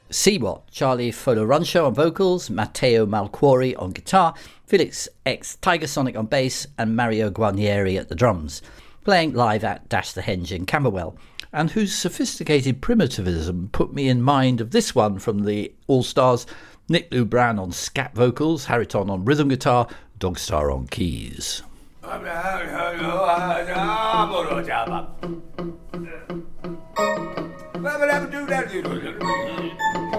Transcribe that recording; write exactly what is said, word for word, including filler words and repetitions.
Seawat, Charlie Fodoruncho on vocals, Matteo Malcuori on guitar, Felix X Tiger Sonic on bass, and Mario Guarnieri at the drums, playing live at Dash the Henge in Camberwell, and whose sophisticated primitivism put me in mind of this one from the All-Stars: Nick Lou-Brown on scat vocals, Hariton on rhythm guitar, Dogstar on keys.